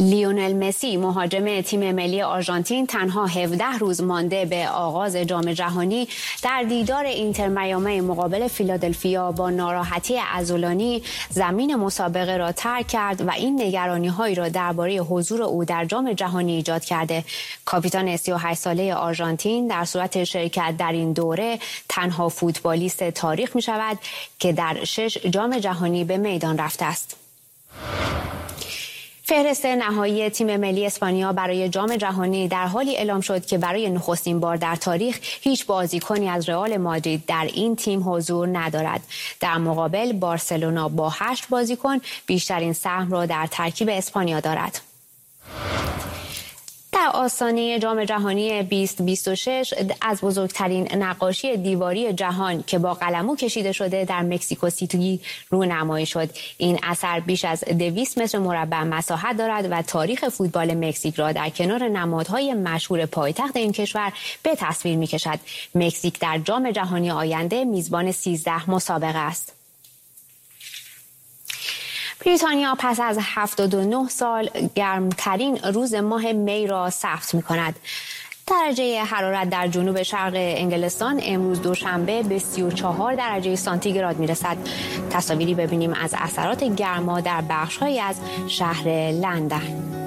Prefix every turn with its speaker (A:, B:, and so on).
A: لیونل مسی مهاجم تیم ملی آرژانتین تنها 17 روز مانده به آغاز جام جهانی در دیدار اینتر میامی مقابل فیلادلفیا با ناراحتی عضلانی زمین مسابقه را ترک کرد و این نگرانی‌هایی را درباره حضور او در جام جهانی ایجاد کرده. کاپیتان 38 ساله آرژانتین در صورت شرکت در این دوره تنها فوتبالیست تاریخ می‌شود که در 6 جام جهانی به میدان رفته است. فهرست نهایی تیم ملی اسپانیا برای جام جهانی در حالی اعلام شد که برای نخستین بار در تاریخ هیچ بازیکنی از رئال مادرید در این تیم حضور ندارد. در مقابل بارسلونا با 8 بازیکن بیشترین سهم را در ترکیب اسپانیا دارد. در آستانه جام جهانی 2026 از بزرگترین نقاشی دیواری جهان که با قلمو کشیده شده در مکزیکو سیتی رونمایی شد. این اثر بیش از 200 متر مربع مساحت دارد و تاریخ فوتبال مکزیک را در کنار نمادهای مشهور پایتخت این کشور به تصویر می‌کشد. مکزیک در جام جهانی آینده میزبان 13 مسابقه است. بریتانیا پس از 79 سال گرمترین روز ماه می را ثبت می‌کند. درجه حرارت در جنوب شرق انگلستان امروز دوشنبه به 34 درجه سانتیگراد می‌رسد. تصاویری ببینیم از اثرات گرما در بخش‌هایی از شهر لندن.